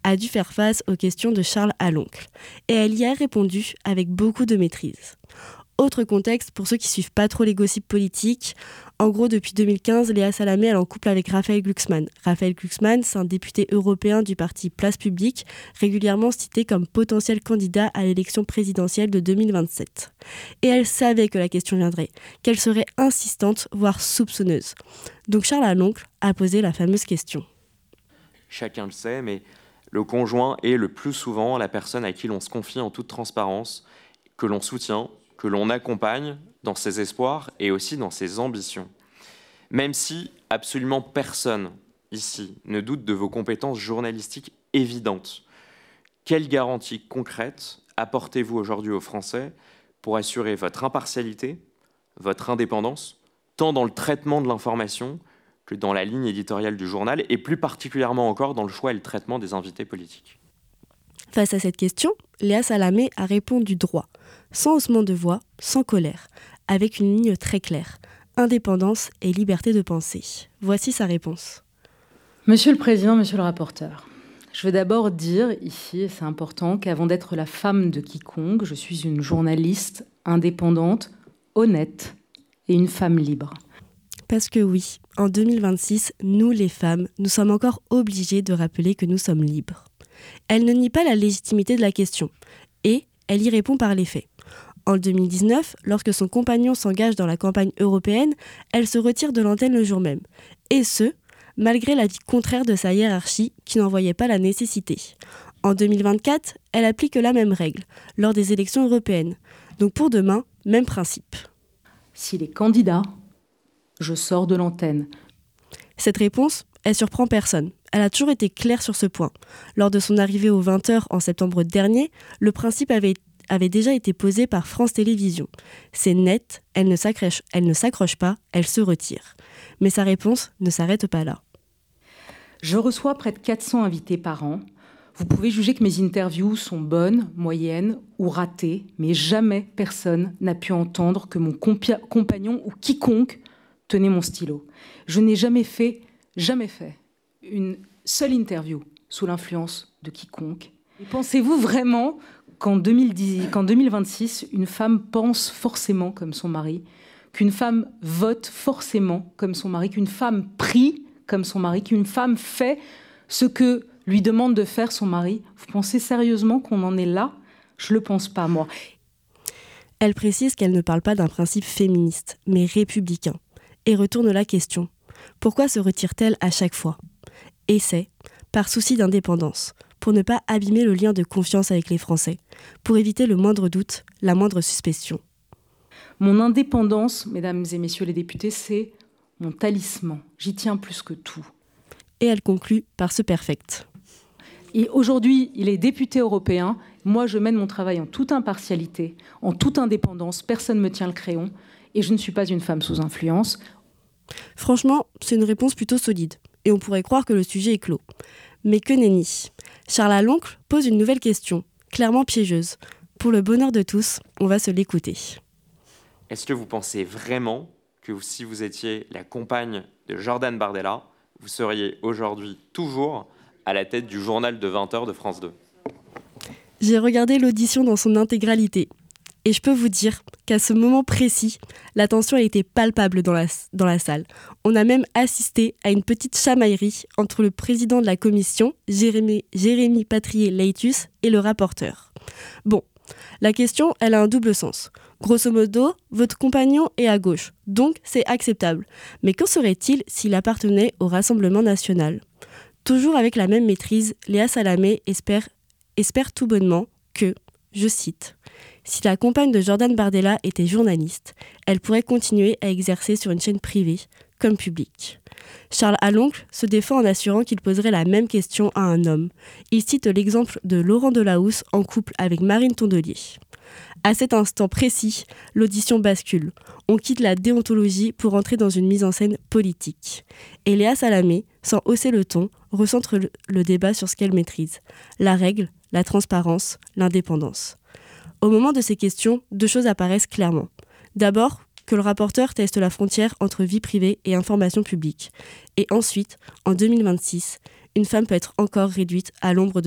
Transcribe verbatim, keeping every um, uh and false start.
a dû faire face aux questions de Charles Haloncle. Et elle y a répondu avec beaucoup de maîtrise. Autre contexte, pour ceux qui suivent pas trop les gossips politiques, en gros, depuis deux mille quinze, Léa Salamé est en couple avec Raphaël Glucksmann. Raphaël Glucksmann, c'est un député européen du parti Place Publique, régulièrement cité comme potentiel candidat à l'élection présidentielle de deux mille vingt-sept. Et elle savait que la question viendrait, qu'elle serait insistante, voire soupçonneuse. Donc Charles Haloncle a posé la fameuse question. Chacun le sait, mais le conjoint est le plus souvent la personne à qui l'on se confie en toute transparence, que l'on soutient, que l'on accompagne dans ses espoirs et aussi dans ses ambitions. Même si absolument personne ici ne doute de vos compétences journalistiques évidentes, quelles garanties concrètes apportez-vous aujourd'hui aux Français pour assurer votre impartialité, votre indépendance, tant dans le traitement de l'information que dans la ligne éditoriale du journal, et plus particulièrement encore dans le choix et le traitement des invités politiques? Face à cette question, Léa Salamé a répondu droit, sans haussement de voix, sans colère, avec une ligne très claire, indépendance et liberté de penser. Voici sa réponse. Monsieur le Président, Monsieur le rapporteur, je veux d'abord dire ici, et c'est important, qu'avant d'être la femme de quiconque, je suis une journaliste indépendante, honnête et une femme libre. Parce que oui, en deux mille vingt-six, nous les femmes, nous sommes encore obligées de rappeler que nous sommes libres. Elle ne nie pas la légitimité de la question, et elle y répond par les faits. En deux mille dix-neuf, lorsque son compagnon s'engage dans la campagne européenne, elle se retire de l'antenne le jour même. Et ce, malgré l'avis contraire de sa hiérarchie, qui n'en voyait pas la nécessité. En deux mille vingt-quatre, elle applique la même règle, lors des élections européennes. Donc pour demain, même principe. S'il est candidat, je sors de l'antenne. Cette réponse, elle surprend personne. Elle a toujours été claire sur ce point. Lors de son arrivée aux vingt heures en septembre dernier, le principe avait, avait déjà été posé par France Télévisions. C'est net, elle ne s'accroche, elle ne s'accroche pas, elle se retire. Mais sa réponse ne s'arrête pas là. Je reçois près de quatre cents invités par an. Vous pouvez juger que mes interviews sont bonnes, moyennes ou ratées, mais jamais personne n'a pu entendre que mon compi- compagnon ou quiconque tenait mon stylo. Je n'ai jamais fait, jamais fait une seule interview sous l'influence de quiconque. Et pensez-vous vraiment qu'en, deux mille dix, qu'en deux mille vingt-six, une femme pense forcément comme son mari, qu'une femme vote forcément comme son mari, qu'une femme prie comme son mari, qu'une femme fait ce que lui demande de faire son mari? Vous pensez sérieusement qu'on en est là? Je le pense pas, moi. Elle précise qu'elle ne parle pas d'un principe féministe, mais républicain, et retourne la question. Pourquoi se retire-t-elle à chaque fois? Et c'est, par souci d'indépendance, pour ne pas abîmer le lien de confiance avec les Français, pour éviter le moindre doute, la moindre suspicion. Mon indépendance, mesdames et messieurs les députés, c'est mon talisman. J'y tiens plus que tout. Et elle conclut par ce perfect. Et aujourd'hui, il est député européen. Moi, je mène mon travail en toute impartialité, en toute indépendance. Personne ne me tient le crayon. Et je ne suis pas une femme sous influence. Franchement, c'est une réponse plutôt solide. Et on pourrait croire que le sujet est clos. Mais que nenni. Charles Haloncle pose une nouvelle question, clairement piégeuse. Pour le bonheur de tous, on va se l'écouter. Est-ce que vous pensez vraiment que si vous étiez la compagne de Jordan Bardella, vous seriez aujourd'hui toujours à la tête du journal de vingt heures de France deux? J'ai regardé l'audition dans son intégralité. Et je peux vous dire qu'à ce moment précis, la tension a été palpable dans la, dans la salle. On a même assisté à une petite chamaillerie entre le président de la commission, Jérémy, Jérémy Patrier-Leitus, et le rapporteur. Bon, la question, elle a un double sens. Grosso modo, votre compagnon est à gauche, donc c'est acceptable. Mais qu'en serait-il s'il appartenait au Rassemblement national? Toujours avec la même maîtrise, Léa Salamé espère, espère tout bonnement que, je cite, « Si la compagne de Jordan Bardella était journaliste, elle pourrait continuer à exercer sur une chaîne privée, comme publique. » Charles Haloncle se défend en assurant qu'il poserait la même question à un homme. Il cite l'exemple de Laurent Delahousse en couple avec Marine Tondelier. À cet instant précis, l'audition bascule. On quitte la déontologie pour entrer dans une mise en scène politique. Et Léa Salamé, sans hausser le ton, recentre le, le débat sur ce qu'elle maîtrise. La règle, la transparence, l'indépendance. Au moment de ces questions, deux choses apparaissent clairement. D'abord, que le rapporteur teste la frontière entre vie privée et information publique. Et ensuite, en deux mille vingt-six, une femme peut être encore réduite à l'ombre de